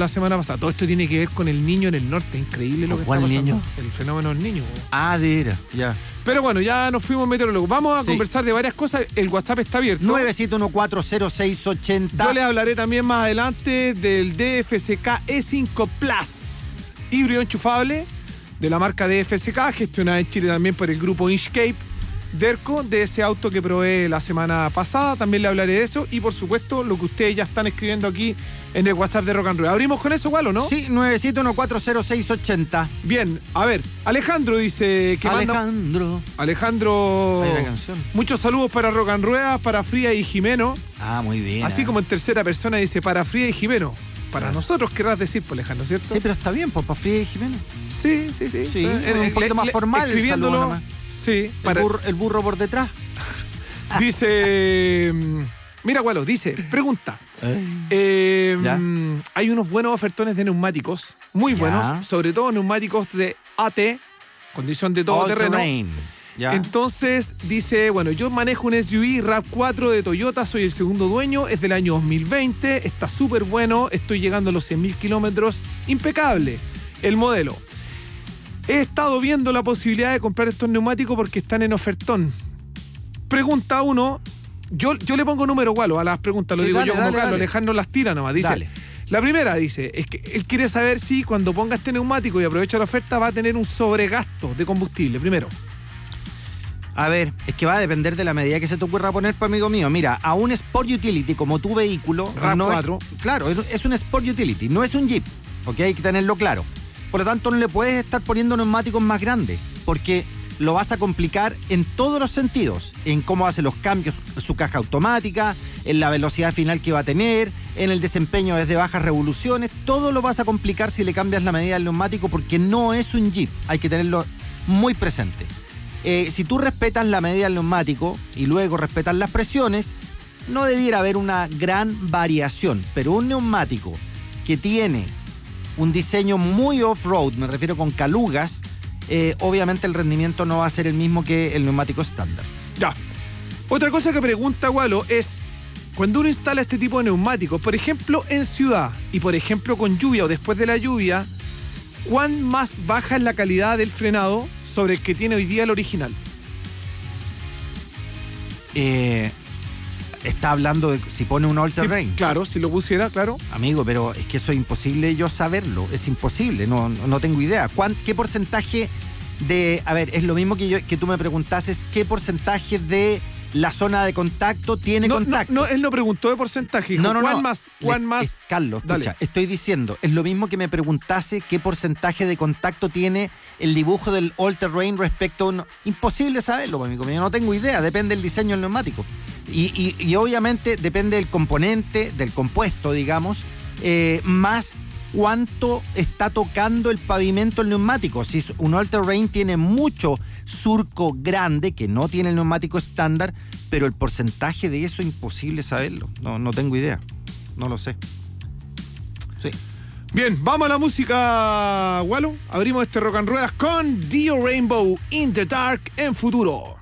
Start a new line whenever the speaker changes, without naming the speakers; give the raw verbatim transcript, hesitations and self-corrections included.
la semana pasada. Todo esto tiene que ver con el niño en el norte. Increíble lo que está
¿Cuál
pasando.
niño?
El fenómeno del niño.
Ah, de veras, ya.
Pero bueno, ya nos fuimos meteorólogos. Vamos a
Sí.
conversar de varias cosas. El WhatsApp está abierto.
nueve siete uno cuatro cero seis ocho cero.
Yo les hablaré también más adelante del D F C K E cinco Plus, híbrido enchufable de la marca D F C K, gestionada en Chile también por el grupo Inchcape Derco, de ese auto que probé la semana pasada. También le hablaré de eso y, por supuesto, lo que ustedes ya están escribiendo aquí en el WhatsApp de Rock and Roll. ¿Abrimos con eso, igual o no?
Sí, nueve siete uno cuatro cero seis ocho cero.
Bien, a ver, Alejandro dice que manda...
Alejandro.
Alejandro...
Hay una canción.
Muchos saludos para Rock and Rueda, para Fría y Jimeno.
Ah, muy bien.
Así
eh.
como en tercera persona dice para Fría y Jimeno. Para
Claro.
nosotros querrás decir, pues, Alejandro, ¿cierto?
Sí, pero está bien, pues, para Fría y Jiménez.
Sí, sí, sí.
Sí,
Eh,
un
eh,
poquito
le-
más
le-
formal el
Escribiéndolo.
saludo nomás.
Sí.
El,
Para,
burro, el burro por detrás.
dice. mm, Mira, Gualo, dice, pregunta. Eh,
Ya.
mm, hay unos buenos ofertones de neumáticos, muy
Ya.
buenos, sobre todo neumáticos de A T, condición de todo
All
terreno.
terrain. Ya.
Entonces dice, bueno, yo manejo un S U V RAV cuatro de Toyota, soy el segundo dueño, es del año dos mil veinte, está súper bueno, estoy llegando a los cien mil kilómetros, impecable el modelo. He estado viendo la posibilidad de comprar estos neumáticos porque están en ofertón. Pregunta uno, yo, yo le pongo número igual a las preguntas, lo
Sí,
digo
dale,
yo como
dale,
Carlos,
dale.
Alejandro las tira nomás, dice.
Dale.
La primera dice, es que él quiere saber si cuando ponga este neumático y aprovecha la oferta va a tener un sobregasto de combustible, primero.
A ver, es que va a depender de la medida que se te ocurra poner, pues, amigo mío. Mira, a un Sport Utility como tu vehículo...
RAV
no es-
cuatro.
claro, es, es un Sport Utility, no es un Jeep. ¿Ok? Hay que tenerlo claro. Por lo tanto, no le puedes estar poniendo neumáticos más grandes, porque lo vas a complicar en todos los sentidos. En cómo hace los cambios, su caja automática, en la velocidad final que va a tener, en el desempeño desde bajas revoluciones. Todo lo vas a complicar si le cambias la medida del neumático, porque no es un Jeep. Hay que tenerlo muy presente. Eh, si tú respetas la medida del neumático y luego respetas las presiones, no debiera haber una gran variación. Pero un neumático que tiene un diseño muy off-road, me refiero con calugas, eh, obviamente el rendimiento no va a ser el mismo que el neumático estándar.
Ya. Otra cosa que pregunta Gualo es, cuando uno instala este tipo de neumáticos, por ejemplo en ciudad y por ejemplo con lluvia o después de la lluvia, ¿cuán más baja es la calidad del frenado sobre el que tiene hoy día el original?
Eh, está hablando de si pone un all
Sí,
terrain.
claro, si lo pusiera, claro.
Amigo, pero es que eso es imposible yo saberlo, es imposible, no, no tengo idea. ¿Cuán- ¿Qué porcentaje de, a ver, es lo mismo que, yo, que tú me preguntases, qué porcentaje de la zona de contacto tiene
No, no,
contacto?
no, él no preguntó de porcentaje, dijo,
No, no,
¿cuán
no.
más? ¿Cuán
Le-
más?
es- Carlos,
Dale.
escucha, estoy diciendo, es lo mismo que me preguntase qué porcentaje de contacto tiene el dibujo del all terrain respecto a un... Imposible saberlo, amigo mío, no tengo idea, depende del diseño del neumático. Y, y- y obviamente depende del componente, del compuesto, digamos, eh, más cuánto está tocando el pavimento el neumático. Si es un all terrain tiene mucho surco grande que no tiene el neumático estándar, pero el porcentaje de eso es imposible saberlo. No, no tengo idea. No lo sé. Sí.
Bien, vamos a la música, Gualo. Abrimos este Rock and Ruedas con Dio Rainbow in the Dark en Futuro.